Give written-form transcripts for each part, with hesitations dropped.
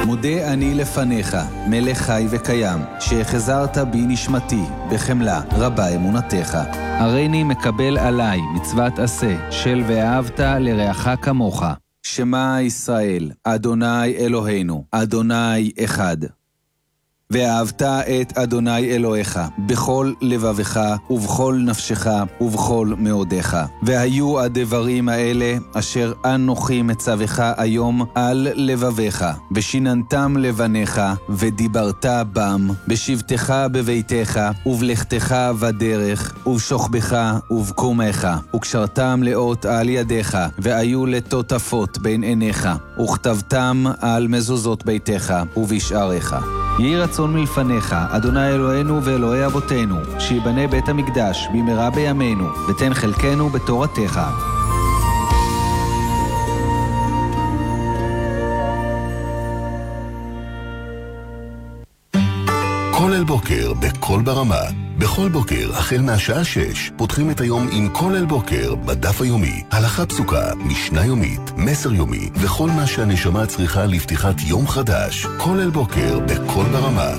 מודה אני לפניך, מלך חי וקיים, שהחזרת בי נשמתי, בחמלה רבה אמונתך. הריני מקבל עליי מצוות עשה, של ואהבת לרעך כמוך. שמע ישראל, אדוני אלוהינו, אדוני אחד. ואהבת את אדוני אלוהיך בכל לבבך ובכל נפשך ובכל מאודיך. והיו הדברים האלה אשר אנוכי מצווך היום על לבביך, ושיננתם לבניך, ודיברת בם, בשבתך בביתך, ובלכתך בדרך, ובשוכבך ובקומך, וקשרתם לאות על ידיך, והיו לטוטפות בין עיניך, וכתבתם על מזוזות ביתך ובשעריך. יהי רצון מלפניך, אדוני אלוהינו ואלוהי אבותינו, שיבנה בית המקדש במהרה בימינו, ותן חלקנו בתורתך. כל אל בוקר בכל ברמה. בכל בוקר, החל מהשעה 6, פותחים את היום עם כל אל בוקר בדף היומי. הלכה פסוקה, משנה יומית, מסר יומי, וכל מה שהנשמה צריכה לפתיחת יום חדש. כל אל בוקר בכל ברמה.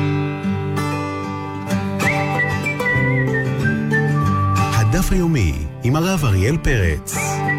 הדף היומי עם הרב אריאל פרץ.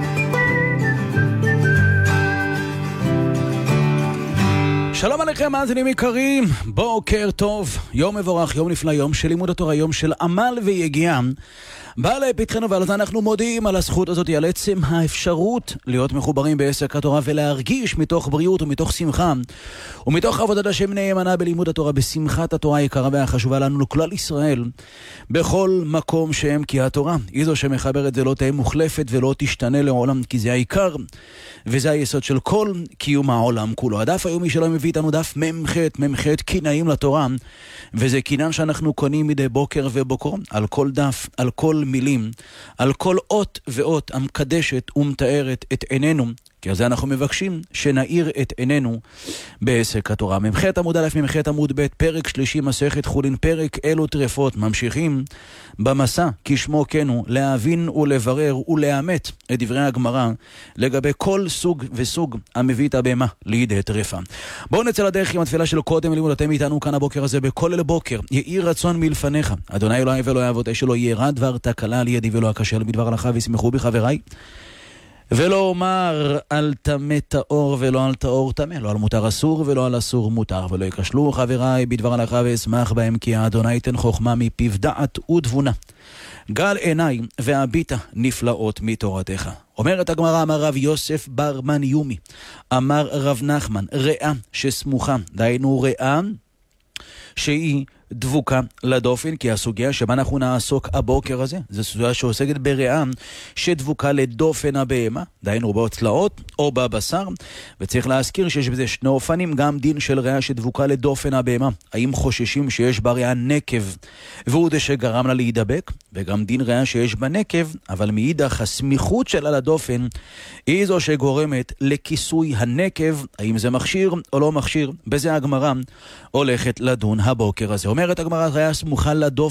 שלום עליכם מאזינים יקרים, בוקר טוב, יום מבורך, יום נפלא, יום של לימוד התורה, יום של עמל ויגיעה. בא לפתחנו ועל זה אנחנו מודיעים על הזכות הזאת, על עצם האפשרות להיות מחוברים בעסק התורה ולהרגיש מתוך בריאות ומתוך שמחה ומתוך עבודת השם נאמנה בלימוד התורה, בשמחת התורה היקרה והחשובה לנו לכלל ישראל בכל מקום שהם, כי התורה היא זו שמחברת, זה לא תהיה מוחלפת ולא תשתנה לעולם, כי זה העיקר וזה היסוד של כל קיום העולם כולו. הדף היומי שלו מביא איתנו דף ממחת קינאים לתורה, וזה קינן שאנחנו קונים מדי בוקר ובוקר, על כל דף, על כל מילים, על כל אות ואות המקדשת ומתארת את עינינו, כי על זה אנחנו מבקשים שנאיר את עינינו בעסק התורה. ממחת עמוד א', ממחת עמוד ב', פרק שלישי מסכת חולין, פרק אלו טרפות. ממשיכים במסע כשמו כן הוא, להבין ולברר ולאמת את דברי הגמרא לגבי כל סוג וסוג המביא את הבהמה לידי טרפה. בואו נצא לדרך עם התפילה של קודם לימוד. אתם איתנו כאן הבוקר הזה בכל אל בוקר. יהי רצון מלפניך, אדוני אלוהי ואלוהי אבותיי, שלא ירע דבר תקלה על ידי ולא אכשל בדבר הלכה, וישמחו בי חבריי. ולא אומר על טמא טהור ולא על טהור טמא, לא על מותר אסור ולא על אסור מותר, ולא יקשלו חבריי בדבר הלכה ואשמח בהם, כי האדוני ייתן חוכמה מפיו דעת ותבונה. גל עיניי והביטה נפלאות מתורתך. אומרת הגמרא, אמר רב יוסף בר מניומי, אמר רב נחמן, ראה שסמוכה, דהיינו ראה שהיא דבוקה לדופן, כי הסוגיה שבה אנחנו נעסוק הבוקר הזה, זו סוגיה שעוסקת בריאה שדבוקה לדופן הבהמה, דהיינו באצלעות או בבשר, וצריך להזכיר שיש בזה שני אופנים, גם דין של ריאה שדבוקה לדופן הבהמה, האם חוששים שיש בריאה נקב והוא זה שגרם לה להידבק, וגם דין ריאה שיש בה נקב, אבל מאידך הסמיכות שלה לדופן היא זו שגורמת לכיסוי הנקב, האם זה מכשיר או לא מכשיר, בזה הגמרא הולכת לדון הבוקר הזה. אומרת הגמרא, ריאה סמוכה לדופן